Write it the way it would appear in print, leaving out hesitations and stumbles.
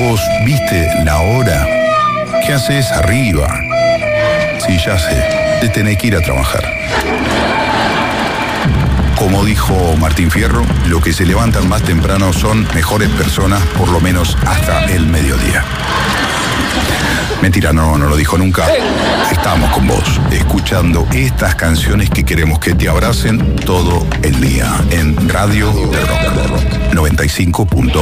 Vos viste la hora. ¿Qué haces arriba? Sí, ya sé, te tenés que ir a trabajar. Como dijo Martín Fierro, los que se levantan más temprano son mejores personas, por lo menos hasta el mediodía. Mentira, no lo dijo nunca. Estamos con vos, escuchando estas canciones que queremos que te abracen todo el día en Radio de Rock 95.